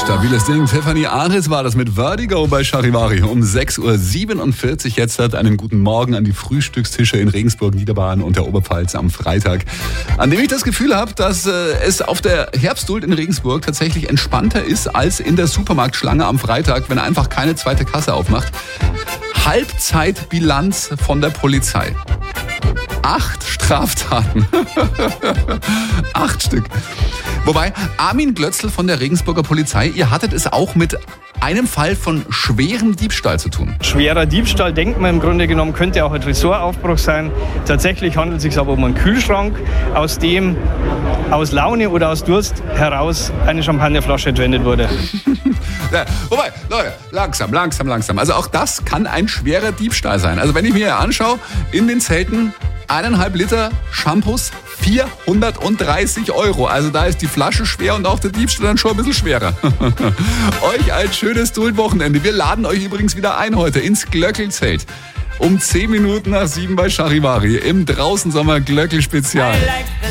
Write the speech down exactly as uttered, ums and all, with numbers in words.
Stabiles Ding. Tiffany Aris war das mit Vertigo bei Charivari. Um sechs Uhr siebenundvierzig jetzt hat einen guten Morgen an die Frühstückstische in Regensburg, Niederbayern und der Oberpfalz am Freitag, an dem ich das Gefühl habe, dass äh, es auf der Herbstduld in Regensburg tatsächlich entspannter ist als in der Supermarktschlange am Freitag, wenn einfach keine zweite Kasse aufmacht. Halbzeitbilanz von der Polizei. Acht Straftaten. Acht Stück. Wobei, Armin Glötzl von der Regensburger Polizei, ihr hattet es auch mit einem Fall von schwerem Diebstahl zu tun. Schwerer Diebstahl, denkt man im Grunde genommen, könnte auch ein Tresoraufbruch sein. Tatsächlich handelt es sich aber um einen Kühlschrank, aus dem aus Laune oder aus Durst heraus eine Champagnerflasche entwendet wurde. Ja, wobei, Leute, langsam, langsam, langsam. Also auch das kann ein schwerer Diebstahl sein. Also wenn ich mir hier anschaue, in den Zelten eineinhalb Liter Shampoos, vierhundertdreißig Euro. Also da ist die Flasche schwer und auch der Diebstahl dann schon ein bisschen schwerer. Euch ein schönes Duld-Wochenende. Wir laden euch übrigens wieder ein heute ins Glöckl-Zelt. Um zehn Minuten nach sieben bei Charivari im Draußensommer Glöckl-Spezial.